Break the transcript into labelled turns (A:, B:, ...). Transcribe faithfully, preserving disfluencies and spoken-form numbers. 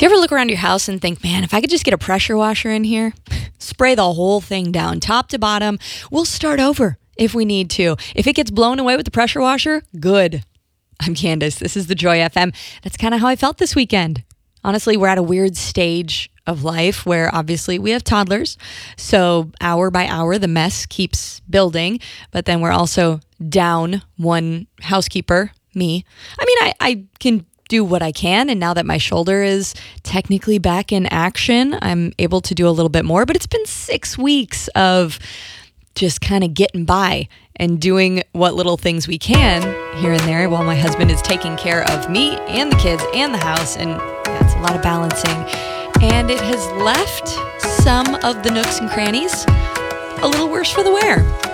A: Do you ever look around your house and think, man, if I could just get a pressure washer in here, spray the whole thing down, top to bottom, we'll start over if we need to. If it gets blown away with the pressure washer, good. I'm Candace. This is the Joy F M. That's kind of how I felt this weekend. Honestly, we're at a weird stage of life where obviously we have toddlers. So hour by hour, the mess keeps building. But then we're also down one housekeeper, me. I mean, I, I can do what I can. And now that my shoulder is technically back in action, I'm able to do a little bit more. But it's been six weeks of just kind of getting by and doing what little things we can here and there while my husband is taking care of me and the kids and the house. And that's a lot of balancing. And it has left some of the nooks and crannies a little worse for the wear.